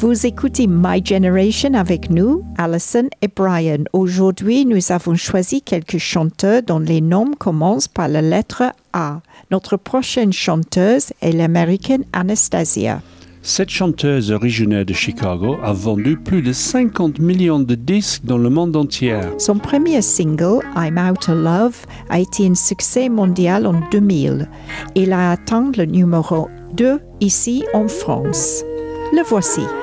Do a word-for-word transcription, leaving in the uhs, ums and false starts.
Vous écoutez My Generation avec nous, Alison et Brian. Aujourd'hui, nous avons choisi quelques chanteurs dont les noms commencent par la lettre A. Notre prochaine chanteuse est l'américaine Anastasia. Cette chanteuse originaire de Chicago a vendu plus de cinquante millions de disques dans le monde entier. Son premier single, I'm Out of Love, a été un succès mondial en deux mille. Il a atteint le numéro deux ici en France. Le voici.